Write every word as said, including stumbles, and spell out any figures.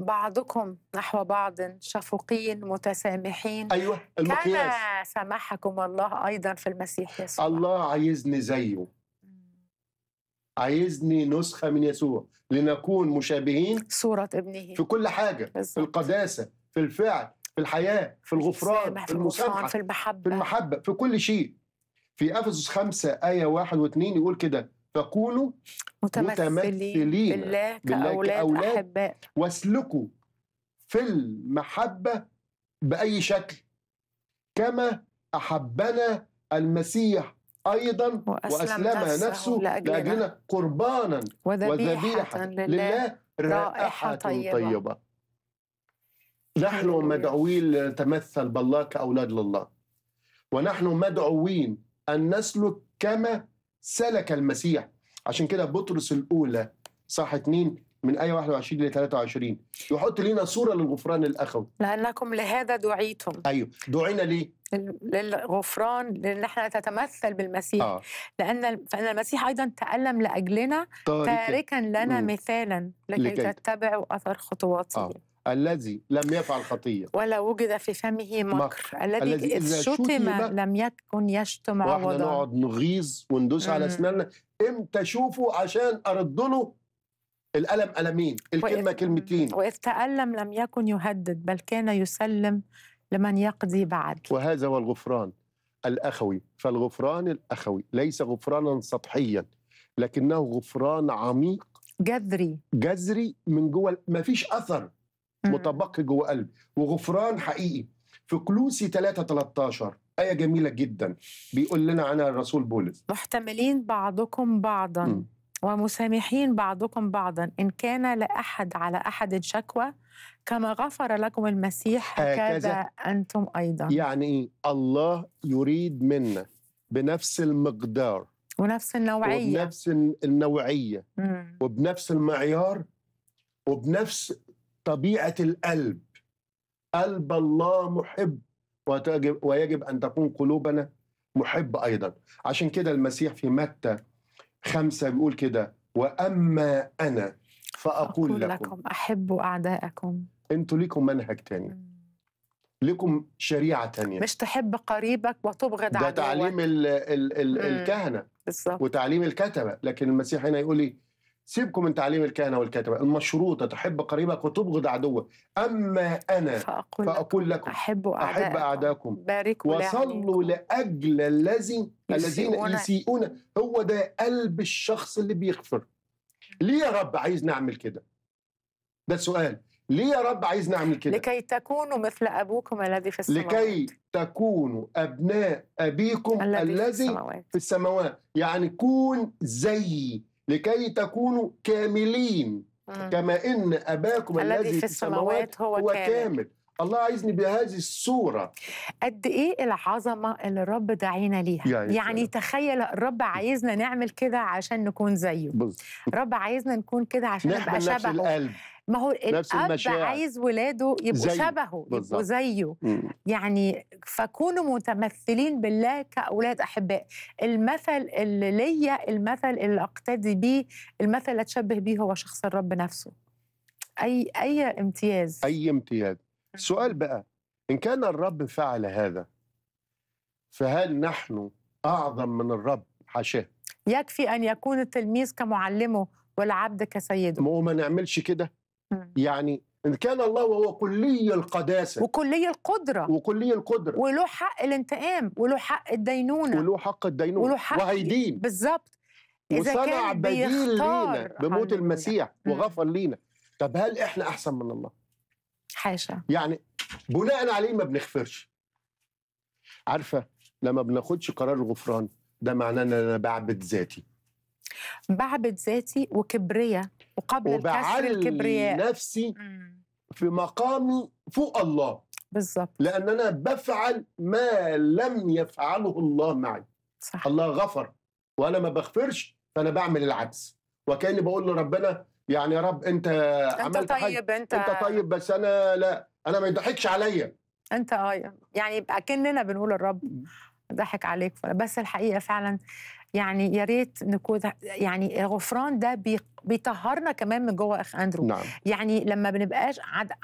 بعضكم نحو بعض شفوقين متسامحين ايوه المقياس. كان سمحكم الله أيضا في المسيح يسوع. الله عايزني زيه، عايزني نسخة من يسوع لنكون مشابهين صورة ابنه في كل حاجة، بالظبط. في القداسة، في الفعل، في الحياة، في الغفران، في في المسامحة، في في المحبة المحبة، في كل شيء. في أفسس خمسة آية واحد واثنين يقول كده: فكونوا متمثلين متمثلين بالله بالله كأولاد كأولاد أحباء واسلكوا في المحبة بأي شكل كما أحبنا المسيح أيضا وأسلم وأسلم نفسه نفسه لأجلنا لأجلنا قربانا وذبيحة وذبيحة لله لله رائحة رائحة طيبة. طيبة. نحن هللويا. مدعوين لنتمثل بالله كأولاد لله، ونحن مدعوين أن نسلك كما سلك المسيح. عشان كده بطرس الأولى صح اتنين من آية واحد وعشرين ل ثلاثة وعشرين يحط لنا صورة للغفران الأخوي. لأنكم لهذا دعيتم. أيوه، دعينا ليه؟ للغفران، لأن احنا نتمثل بالمسيح. آه. لأن فإن المسيح أيضا تألم لأجلنا تاركا تاركا لنا مم. مثالا لكي, لكي تتبعوا أثر خطواته. آه. الذي لم يفعل خطية ولا وجد في فمه مكر, مكر. الذي الذي إذ إذا شتم شتم لم يكن يشتم واحنا عوضا. نقعد نغيظ وندوس على مم. اسناننا. امتى اشوفه عشان ارد له الالم المين، الكلمه وإذ- كلمتين. وإذ تألم لم يكن يهدد بل كان يسلم لمن يقضي بعد. وهذا هو الغفران الاخوي. فالغفران الاخوي ليس غفرانا سطحيا، لكنه غفران عميق جذري جذري من جوه، ما فيش اثر مم. متبقي جوه قلبي، وغفران حقيقي. في كلوسي ثلاثة ثلاثة عشر آية جميلة جدا بيقول لنا عنها الرسول بولس: محتملين بعضكم بعضا م. ومسامحين بعضكم بعضا إن كان لأحد على أحد شكوى كما غفر لكم المسيح هكذا هكذا. أنتم أيضا. يعني إيه؟ الله يريد منا بنفس المقدار ونفس النوعية وبنفس النوعية مم. وبنفس المعيار وبنفس طبيعة القلب. قلب الله محب، وتجب ويجب أن تكون قلوبنا محبة أيضا. عشان كده المسيح في متى خمسة بيقول كده: وأما أنا فأقول أقول لكم, لكم أحبوا أعداءكم. أنتوا ليكم منهج تاني، مم. ليكم شريعة تانية. مش تحب قريبك وتبغض ده عدوك. تعليم ال ال ال مم. الكهنة بالظبط. وتعليم الكتبة. لكن المسيح هنا يقول لي: سيبكم من تعليم الكهنة والكتبة المشروطة، تحب قريبك وتبغض عدوك. أما أنا فأقول, فأقول لكم أحبوا أحب أعداءكم أعداءكم باركوا وصلوا لعنيكم. لأجل الذي الذين يسيئون. يسيئون. هو ده قلب الشخص اللي بيغفر. ليه يا رب عايز نعمل كده؟ ده السؤال. ليه يا رب عايز نعمل كده؟ لكي تكونوا مثل أبوكم الذي في السماوات. لكي تكونوا أبناء أبيكم الذي في الذي السماوات. في السماوات. يعني كون زيي لكي تكونوا كاملين مم. كما إن أباكم الذي في السماوات هو, هو كامل. كامل. الله عايزني بهذه الصورة. قد إيه العظمة اللي الرب دعينا ليها. يعني, يعني تخيل الرب عايزنا نعمل كده عشان نكون زيه. بز. الرب عايزنا نكون كده عشان نبقى نحمل نفس شبهه. القلب. ما هو الأب عايز ولاده يبقوا زي. شبهه، بالزبط. يبقوا زيه. مم. يعني فكونوا متمثلين بالله كأولاد أحباء. المثل اللي ليا، المثل اللي أقتدي بيه، المثل اللي أتشبه بيه هو شخص الرب نفسه. أي أي امتياز. أي امتياز. السؤال بقى: إن كان الرب فعل هذا فهل نحن أعظم من الرب؟ حاشاه. يكفي أن يكون التلميذ كمعلمه والعبد كسيده. ما نعملش كده. يعني إن كان الله وهو كلي القداسة وكلي القدرة وكلي القدرة وله حق الانتقام وله حق الدينونة وله حق الدينونة وله حق وهيدين بالظبط. وصنع بديل لينا بموت المسيح وغفر لينا. طب هل إحنا أحسن من الله؟ حاشا. يعني بناء عليه ما بنغفرش. عارفة لما بناخدش قرار الغفران ده معناه ان انا بعبد ذاتي بعبد ذاتي وكبرية وقبل الكسر الكبرياء نفسي في مقامي فوق الله. بالظبط. لأن أنا بفعل ما لم يفعله الله معي. صح. الله غفر وأنا ما بغفرش، فأنا بعمل العكس. وكأني بقول لربنا يعني يا رب أنت, أنت عملت طيب حاجة. أنت أنت طيب بس أنا لا، أنا ما يضحكش عليا. أنت آه يعني يبقى كأننا بنقول الرب ضحك عليك. بس الحقيقة فعلا يعني يا ريت نكون يعني غفران ده بي- بيطهرنا كمان من جوه اخ اندرو. نعم يعني لما بنبقاش عد